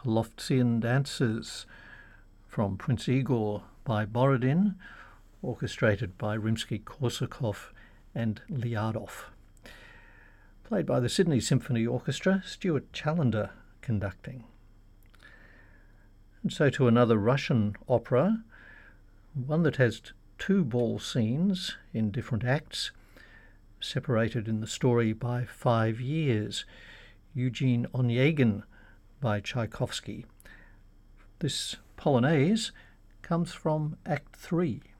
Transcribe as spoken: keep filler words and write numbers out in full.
Polovtsian dances from Prince Igor by Borodin, orchestrated by Rimsky-Korsakov and Lyadov. Played by the Sydney Symphony Orchestra, Stuart Challender conducting. And so to another Russian opera, one that has two ball scenes in different acts, separated in the story by five years, Eugene Onegin by Tchaikovsky. This Polonaise comes from Act three.